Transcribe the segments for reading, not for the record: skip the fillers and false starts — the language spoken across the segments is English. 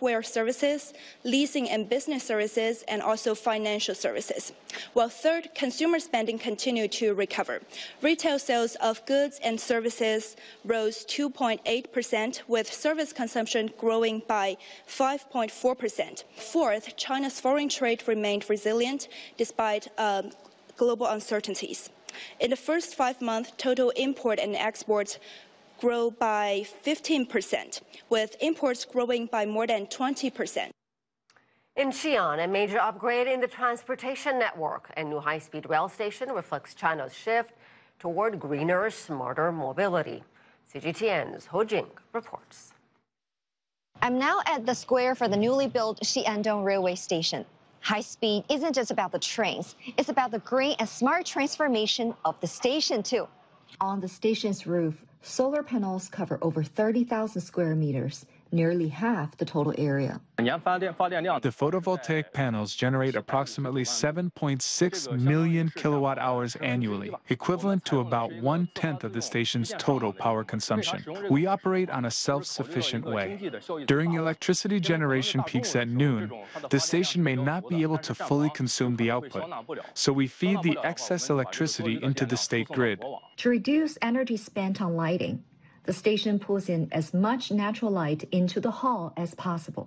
software services, leasing and business services, and also financial services. While third, consumer spending continued to recover. Retail sales of goods and services rose 2.8%, with service consumption growing by 5.4%. Fourth, China's foreign trade remained resilient despite global uncertainties. In the first 5 months, total import and exports grew by 15%, with imports growing by more than 20%. In Xi'an, a major upgrade in the transportation network. A new high-speed rail station reflects China's shift toward greener, smarter mobility. CGTN's Ho Jing reports. I'm now at the square for the newly built Xi'andong Railway Station. High speed isn't just about the trains, it's about the green and smart transformation of the station, too. On the station's roof, solar panels cover over 30,000 square meters, nearly half the total area. The photovoltaic panels generate approximately 7.6 million kilowatt hours annually, equivalent to about 1/10 of the station's total power consumption. We operate on a self-sufficient way. During electricity generation peaks at noon, the station may not be able to fully consume the output, so we feed the excess electricity into the state grid. To reduce energy spent on lighting, the station pulls in as much natural light into the hall as possible.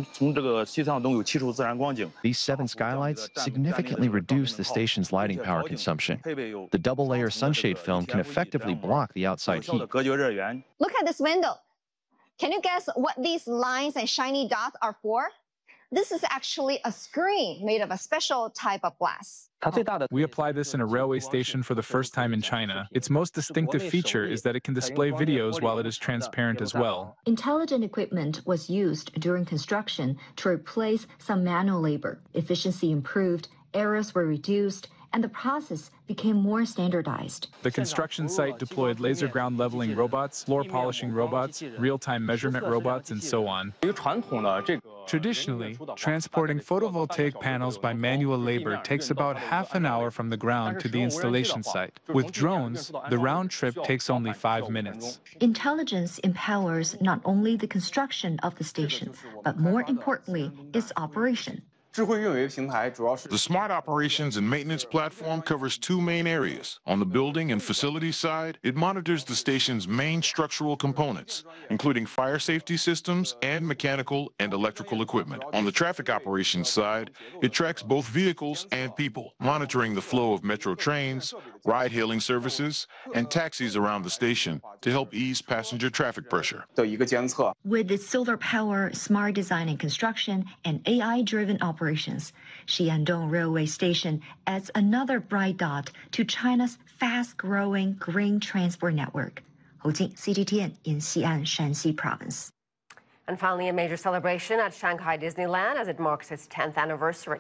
These 7 skylights significantly reduce the station's lighting power consumption. The double-layer sunshade film can effectively block the outside heat. Look at this window. Can you guess what these lines and shiny dots are for? This is actually a screen made of a special type of glass. We apply this in a railway station for the first time in China. Its most distinctive feature is that it can display videos while it is transparent as well. Intelligent equipment was used during construction to replace some manual labor. Efficiency improved, errors were reduced, and the process became more standardized. The construction site deployed laser ground leveling robots, floor polishing robots, real-time measurement robots, and so on. Traditionally, transporting photovoltaic panels by manual labor takes about half an hour from the ground to the installation site. With drones, the round trip takes only 5 minutes. Intelligence empowers not only the construction of the station, but more importantly, its operation. The Smart Operations and Maintenance Platform covers 2 main areas. On the building and facilities side, it monitors the station's main structural components, including fire safety systems and mechanical and electrical equipment. On the traffic operations side, it tracks both vehicles and people, monitoring the flow of metro trains, ride-hailing services, and taxis around the station to help ease passenger traffic pressure. With its solar power, smart design and construction, and AI-driven operations, Xi'andong Railway Station adds another bright dot to China's fast-growing green transport network. Ho Jing, CGTN in Xi'an, Shanxi Province. And finally, a major celebration at Shanghai Disneyland as it marks its 10th anniversary.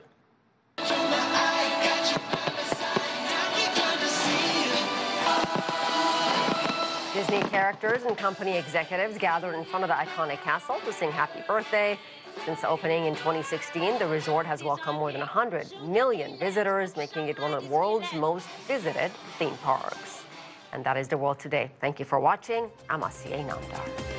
Disney characters and company executives gathered in front of the iconic castle to sing happy birthday. Since opening in 2016, the resort has welcomed more than 100 million visitors, making it one of the world's most visited theme parks. And that is the world today. Thank you for watching. I'm Asiye Namdar.